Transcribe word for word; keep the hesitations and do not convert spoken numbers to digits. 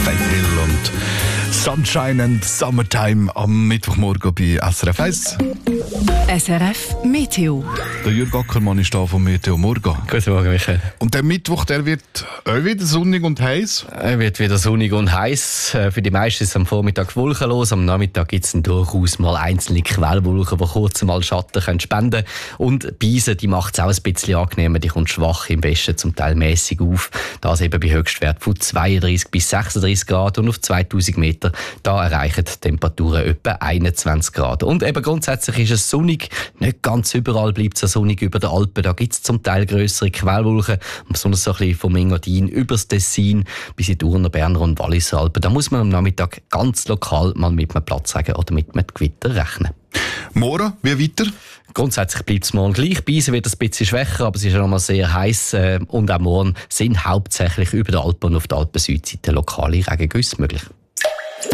Faith Hill und Sunshine and Summertime am Mittwochmorgen bei S R F eins. S R F Meteo. Der Jürg Ackermann ist da vom Meteo Morgen. Guten Morgen, Michael. Und der Mittwoch, der wird auch wieder sonnig und heiß. Er wird wieder sonnig und heiß. Für die meisten ist es am Vormittag wolkenlos. Am Nachmittag gibt es durchaus mal einzelne Quellwolken, die kurz mal Schatten können spenden können. Und Beise, die macht es auch ein bisschen angenehmer. Die kommt schwach im Westen, zum Teil mäßig auf. Das eben bei Höchstwert von zweiunddreißig bis sechsunddreißig Grad. Und auf zweitausend Meter, da erreichen die Temperaturen etwa einundzwanzig Grad. Und eben grundsätzlich ist es sonnig. Nicht ganz überall bleibt es so sonnig über den Alpen. Da gibt es zum Teil grössere Quellwolken. Besonders so ein bisschen vom Engadin über das Tessin bis in die Urner, Berner und Walliser Alpen. Da muss man am Nachmittag ganz lokal mal mit einem Platzregen oder mit einem Gewitter rechnen. Morgen, wie weiter? Grundsätzlich bleibt es morgen gleich. Beise wird ein bisschen schwächer, aber es ist ja noch mal sehr heiß. Äh, und auch morgen sind hauptsächlich über den Alpen und auf der Alpen-Südseite lokale Regengüsse möglich.